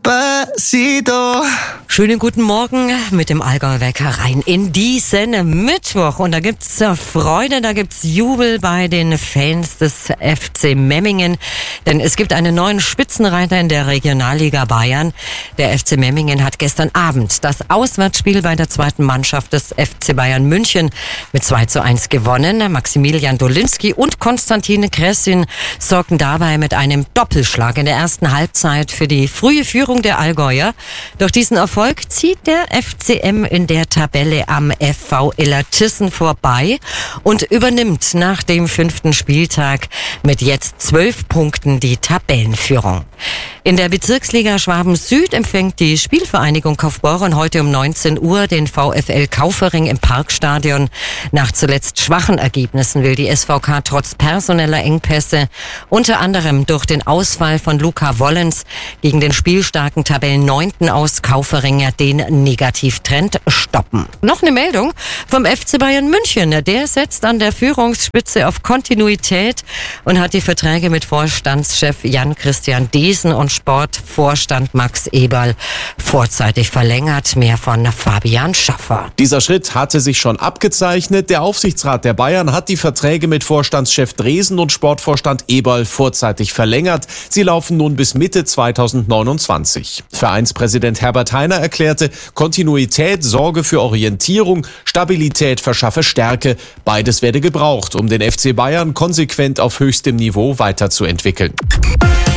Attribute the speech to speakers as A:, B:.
A: Despacito.
B: Schönen guten Morgen mit dem Allgäuer Wecker rein in diesen Mittwoch. Und da gibt's Freude, da gibt's Jubel bei den Fans des FC Memmingen. Denn es gibt einen neuen Spitzenreiter in der Regionalliga Bayern. Der FC Memmingen hat gestern Abend das Auswärtsspiel bei der zweiten Mannschaft des FC Bayern München mit 2:1 gewonnen. Maximilian Dolinski und Konstantin Kressin sorgten dabei mit einem Doppelschlag in der ersten Halbzeit für die frühe Führung der Allgäuer. Durch diesen Erfolg zieht der FCM in der Tabelle am FV Illertissen vorbei und übernimmt nach dem 5. Spieltag mit jetzt 12 Punkten die Tabellenführung. In der Bezirksliga Schwaben Süd empfängt die Spielvereinigung Kaufbeuren heute um 19 Uhr den VfL Kaufering im Parkstadion. Nach zuletzt schwachen Ergebnissen will die SVK trotz personeller Engpässe, unter anderem durch den Ausfall von Luca Wollens, gegen den spielstarken Tabellen-9. aus Kauferinger den Negativtrend stoppen. Noch eine Meldung vom FC Bayern München. Der setzt an der Führungsspitze auf Kontinuität und hat die Verträge mit Vorstandschef Jan-Christian Diesen und Sportvorstand Max Eberl vorzeitig verlängert. Mehr von Fabian Schaffer.
C: Dieser Schritt hatte sich schon abgezeichnet. Der Aufsichtsrat der Bayern hat die Verträge mit Vorstandschef Dresen und Sportvorstand Eberl vorzeitig verlängert. Sie laufen nun bis Mitte 2029. Vereinspräsident Herbert Heiner erklärte, Kontinuität sorge für Orientierung, Stabilität verschaffe Stärke. Beides werde gebraucht, um den FC Bayern konsequent auf höchstem Niveau weiterzuentwickeln.